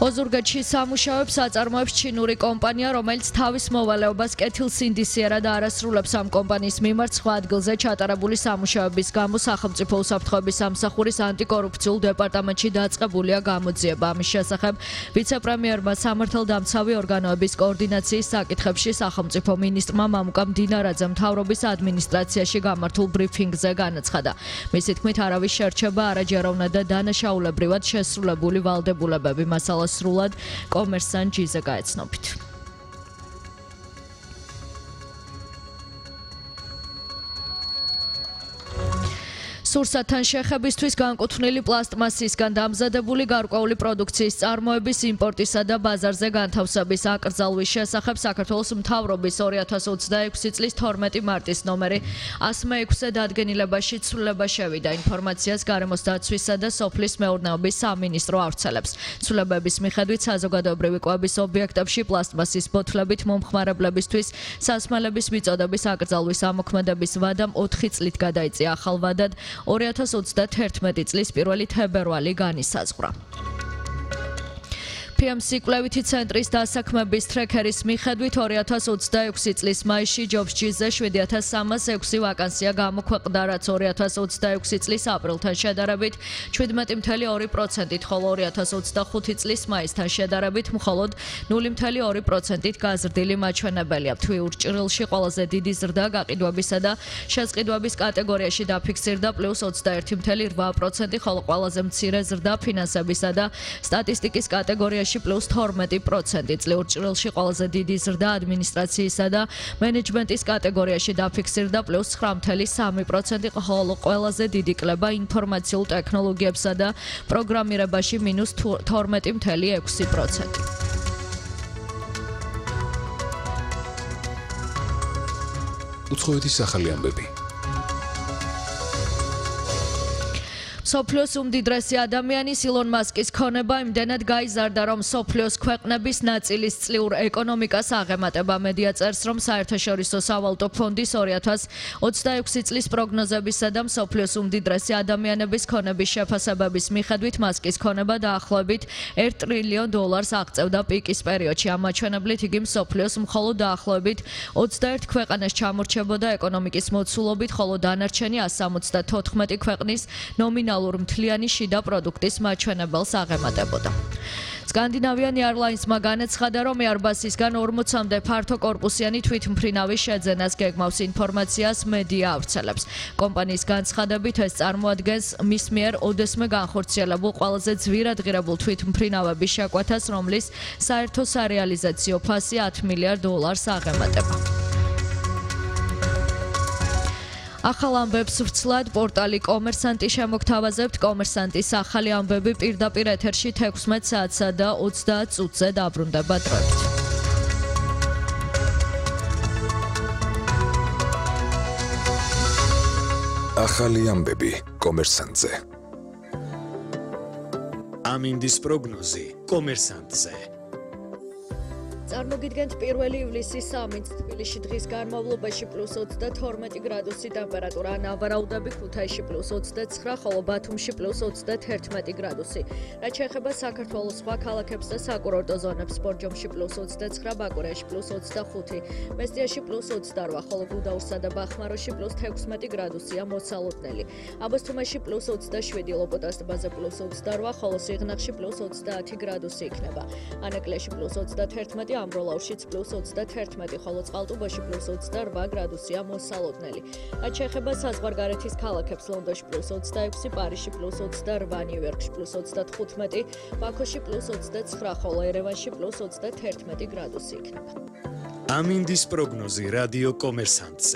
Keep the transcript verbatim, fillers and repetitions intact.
ოზურგეთში სამუშაოებს აწარმოებს ჩინური კომპანია, რომელიც თავის მოვალეობას კეთილსინდისიერად არასრულებს. ამ კომპანიის მიმართ სხვა ადგილზე ჩატარებული სამუშაოების გამო სახელმწიფო უსაფრთხოების სამსახურის ანტიკორუფციულ დეპარტამენტში დაწყებულია გამოძიება. ამის შესახებ ვიცე-პრემიერმა სამართალდამცავი ორგანოების კოორდინაციის საკითხებში სახელმწიფო მინისტრმა მამუკა მდინარაძემ მთავრობის ადმინისტრაციაში გამართულ ბრიფინგზე განაცხადა. მისი თქმით, არავის შერჩება არაჯეროვნად და დანაშაულებრივად შესრულებული ვალდებულებები. მასალა სრულად კომერსანტ ჯიზე გაეცნობით. სურსათთან შეხებისთვის განკუთვნილი პლასტმასისგან დამზადებული გარკვეული პროდუქციის წარმოების, იმპორტისა და ბაზარზე განთავსების აკრძალვის შესახებ საქართველოს მთავრობის ორი ათას ოცდაექვსი წლის თორმეტი მარტის ნომერი ას მეექვსე დადგენილებაში ცვლილება შევიდა. ინფორმაციას გარემოს დაცვისა და სოფლის მეურნეობის სამინისტრო ავრცელებს. ცვლილებების მიხედვით საზოგადოებრივი კვების ობიექტებში პლასტმასის ბოთლებით მომხმარებლებისთვის სასმელების მიწოდების აკრძალვის ამოქმედების ვადამ ოთხი წლით გადაიწია. ახალ ვადად ორი ათას ოცდაათერთმეტი წლის პირველი თებერვალი განისაზღვრა. პი ემ სი კვლევითი ცენტრის დასაქმების ტრეკერის მიხედვით ორი ათას ოცდაექვსი წლის მაისში ჯობსჯიზე შვიდი ათას სამას ექვსი ვაკანსია გამოქვეყნდა, რაც ორი ათას ოცდაექვსი წლის აპრილთან შედარებით შვიდმეტი ფაصლით ორი პროცენტით, ხოლო ორი ათას ოცდახუთი წლის მაისთან შედარებით მხოლოდ ნული ფაصლით ორი პროცენტით გაზრდილი მაჩვენებელია. თვიურ ჭრილში ყველაზე დიდი ზრდა გაყიდვებისა და შესყიდვების კატეგორიაში დაფიქსირდა პლუს ოცდაერთი ფაصლით რვა პროცენტი, ხოლო ყველაზე მცირე ზრდა ფინანსებისა და სტატისტიკის კატეგორიაში პლუს თორმეტი პროცენტი. წლიურ ჭრილში ყველაზე დიდი ზრდა ადმინისტრაციისა და მენეჯმენტის კატეგორიაში დაფიქსირდა პლუს ცხრა ფაصლით სამი პროცენტი, ხოლო ყველაზე დიდი კლება ინფორმაციულ ტექნოლოგიებსა და პროგრამირებაში მინუს თორმეტი ფაصლით ექვსი პროცენტი. უცხოეთის ახალი ამბები. სოფლიოს უმდიდრესი ადამიანის ილონ მასკის ქონება იმდენად გაიზარდა, რომ სოფლიოს ქვეყნების ნაწილის წლიურ ეკონომიკას აღემატება. მედია წერს, რომ საერთაშორისო სავალუტო ფონდის ორი ათას ოცდაექვსი წლის პროგნოზებისა და სოფლიოს უმდიდრესი ადამიანების ქონების შეფასებების მიხედვით მასკის ქონება დაახლოებით ერთ ტრილიონ დოლარს აღწევდა პიკის პერიოდში. ამ მაჩვენებლით იგი მსოფლიოს მხოლოდ დაახლოებით ოცდაერთ ქვეყანას ჩამორჩებოდა ეკონომიკის მოცულობით, ხოლო დანარჩენი ასი ოცდათოთხმეტი ქვეყნის ნომინალური მთლიანი შიდა პროდუქტის მაჩვენებელს აღემატებოდა. Scandinavian Airlines-მა განაცხადა, რომ Airbus-ისგან ორმოცამდე ფართოკორპუსიანი თვითმფრინავის შეძენას გეგმავს. ინფორმაციას მედია ავრცელებს. კომპანიის განცხადებით, ეს წარმოადგენს მის მიერ ოდესმე განხორციელებულ ყველაზე ძვირადღირებულ თვითმფრინავების შეკვეთას, რომლის საერთო სარეალიზაციო ფასი ათი მილიარდ დოლარს აღემატება. ახალ ამბებს ვრცლად პორტალი კომერსანტი შემოგთავაზებთ. კომერსანტის ახალი ამბები პირდაპირ ეთერში თექვსმეტ საათსა და ოცდაათ წუთზე დაბრუნდება დროებით. ახალი ამბები კომერსანტზე. ამინდის პროგნოზი კომერსანტზე. წარმოგიდგენთ პირველი ივლისის სამინც თბილისში დღის განმავლობაში პლუს ოცდათორმეტი გრადუსი ტემპერატურა, ნავარაუდები ქუთაისში პლუს ოცდაცხრა, ხოლო ბათუმში პლუს ოცდათერთმეტი გრადუსი. რაც შეეხება საქართველოს სხვა ქალაქებს და საკურორტო ზონებს, ბორჯომში პლუს ოცდაცხრა, ბაკურიაში პლუს ოცდახუთი, მესტიაში პლუს ოცდარვა, ხოლო გუდაურსა და ბახმაროში პლუს თექვსმეტი გრადუსია მოსალოდნელი. აბასთუმანში პლუს ოცდაშვიდი, ლოპოტას ტბაზე პლუს ოცდარვა, ხოლო სიღნაღში პლუს ოცდაათი გრადუსი იქნება. ანაკლიაში პლუს ოცდათერთმეტი, ამბროლაუშიც პლუს ოცდათერთმეტი, ხოლო წყალტუბოში პლუს ოცდარვა გრადუსია მოსალოდნელი. რაც შეეხება საზღვარგარეთის ქალაქებს, ლონდონში პლუს ოცდაექვსი, პარიზში პლუს ოცდარვა, ნიუ-იორკში პლუს ოცდათხუთმეტი, ბაქოში პლუს ოცდაცხრა, ხოლო ერევანში პლუს ოცდათერთმეტი გრადუსი იქნება. ამინდის პროგნოზი რადიო კომერსანტზე.